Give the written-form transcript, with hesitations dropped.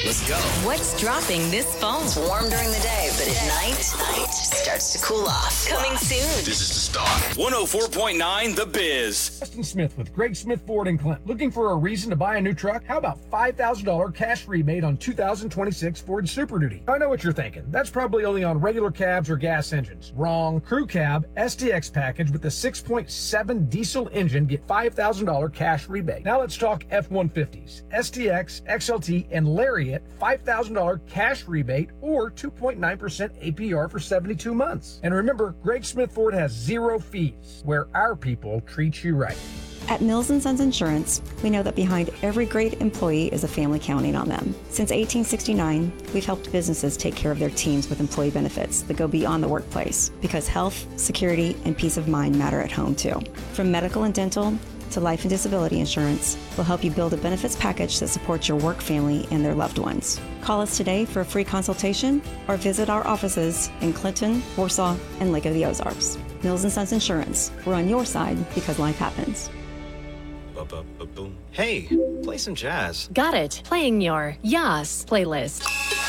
Let's go. What's dropping this fall? It's warm during the day, but at night, it starts to cool off. Coming soon. This is the Star. 104.9 The Biz. Justin Smith with Greg Smith Ford in Clinton. Looking for a reason to buy a new truck? How about $5,000 cash rebate on 2026 Ford Super Duty? I know what you're thinking. That's probably only on regular cabs or gas engines. Wrong. Crew cab, STX package with the 6.7 diesel engine get $5,000 cash rebate. Now let's talk F-150s. STX, XLT, and Lariat, $5,000 cash rebate or 2.9% APR for 72 months. And remember, Greg Smith Ford has zero fees, where our people treat you right. At Mills & Sons Insurance, we know that behind every great employee is a family counting on them. Since 1869, we've helped businesses take care of their teams with employee benefits that go beyond the workplace, because health, security, and peace of mind matter at home too. From medical and dental to life and disability insurance, we'll help you build a benefits package that supports your work family and their loved ones. Call us today for a free consultation or visit our offices in Clinton, Warsaw, and Lake of the Ozarks. Mills & Sons Insurance. We're on your side because life happens. Hey, play some jazz. Got it. Playing your Yas playlist.